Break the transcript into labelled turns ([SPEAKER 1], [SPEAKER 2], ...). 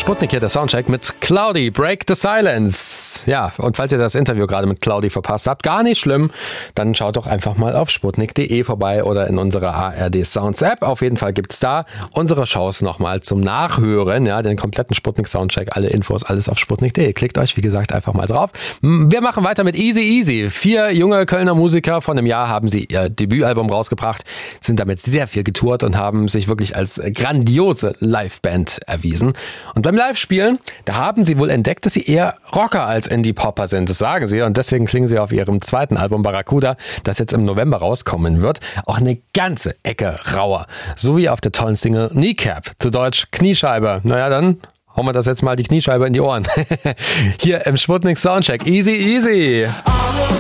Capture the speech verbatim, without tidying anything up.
[SPEAKER 1] Sputnik hier, der Soundcheck mit Cloudy, Break the Silence. Ja, und falls ihr das Interview gerade mit Cloudy verpasst habt, gar nicht schlimm, dann schaut doch einfach mal auf sputnik punkt de vorbei oder in unserer A R D Sounds App. Auf jeden Fall gibt's da unsere Shows nochmal zum Nachhören, ja, den kompletten Sputnik Soundcheck, alle Infos, alles auf sputnik punkt de. Klickt euch, wie gesagt, einfach mal drauf. Wir machen weiter mit Easy Easy. Vier junge Kölner Musiker, von einem Jahr haben sie ihr Debütalbum rausgebracht, sind damit sehr viel getourt und haben sich wirklich als grandiose Liveband erwiesen. Und beim Live-Spielen, da haben sie wohl entdeckt, dass sie eher Rocker als Indie-Popper sind. Das sagen sie. Und deswegen klingen sie auf ihrem zweiten Album Barracuda, das jetzt im November rauskommen wird, auch eine ganze Ecke rauer. So wie auf der tollen Single Kneecap, zu Deutsch Kniescheibe. Naja, dann hauen wir das jetzt mal die Kniescheibe in die Ohren. Hier im Sputnik Soundcheck. Easy, easy.